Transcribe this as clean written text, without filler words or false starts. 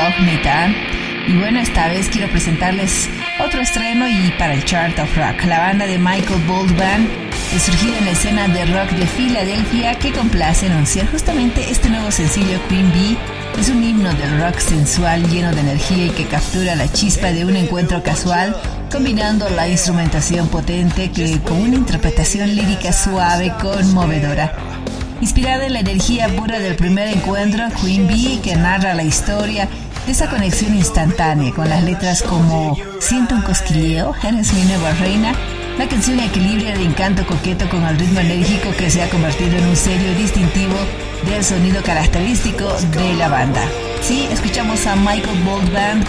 Incognita. Y bueno, esta vez quiero presentarles otro estreno y para el Chart of Rock. La banda de Michael Bolton Band es surgida en la escena de rock de Filadelfia que complace anunciar justamente este nuevo sencillo Queen Bee. Es un himno del rock sensual lleno de energía y que captura la chispa de un encuentro casual, combinando la instrumentación potente con una interpretación lírica suave, conmovedora. Inspirada en la energía pura del primer encuentro, Queen Bee, que narra la historia de esa conexión instantánea con las letras como Siento un cosquilleo, eres mi nueva reina. La canción equilibra de encanto coqueto con el ritmo enérgico que se ha convertido en un sello distintivo del sonido característico de la banda. Sí, escuchamos a Michael Bolton Band